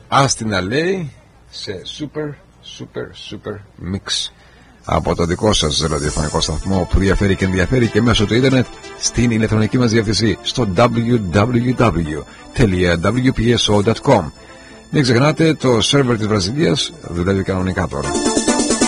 Άστινα λέει σε super mix από το δικό σας ραδιοφωνικό σταθμό που διαφέρει και ενδιαφέρει και μέσω του ίντερνετ στην ηλεκτρονική μας διεύθυνση στο www.wpso.com. Μην ξεχνάτε, το σερβερ της Βραζιλίας δουλεύει κανονικά τώρα.